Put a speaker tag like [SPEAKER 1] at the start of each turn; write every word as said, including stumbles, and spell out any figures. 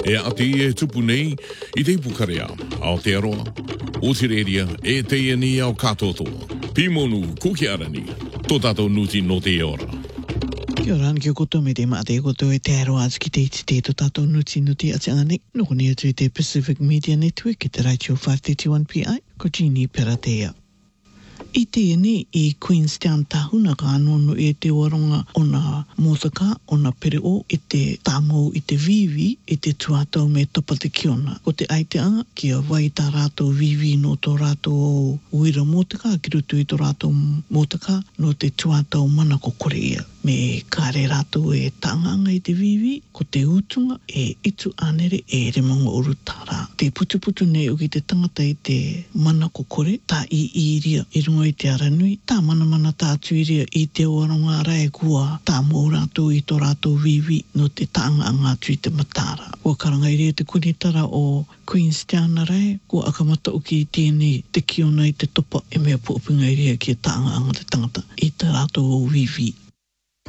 [SPEAKER 1] E ati e tupu nei, i te pukarea, Aotearoa, Otireria, e te ni au katotoa. Pimonu, kukiarani, tō tātou nuti no te ora.
[SPEAKER 2] Kia ora, ki o koto me te mate, koto e te aroa ki te iti te tō tātou nuti nuti ati ane, noko ni atu i te Pacific Media Network, ki te Raichio five thirty-one P I, ko Jeannie Peratea. I te ene i Queenstown tahuna ka anono e te waronga o na mōtaka, o na pereo, i te tāmou, i te vivi, i te tuatau me topa te kiona. Ko te aiteanga, kia wai tā rātou vivi no tō rātou o uira mōtaka, ki rutu i tō rātou mōtaka, no te tuatau mana ko korea. Me kāre rātou e tānganga i te vivi, ko te utunga e itu anere e remonga urutara. Te putuputu nei o ki te tangata i te mana ko kore, tā i iria i runga i te aranui, tā mana mana tātu iria i te oaronga rai kua, tā mō rātou i tō rātou vivi no te tāanga atu i te matara. Kua karanga iria te kunitara o Queenstown rai, kua akamata o ki tēnei te kiona i te topa e mea pōpinga iria ki tāanga anga te tangata i te rātou o vivi.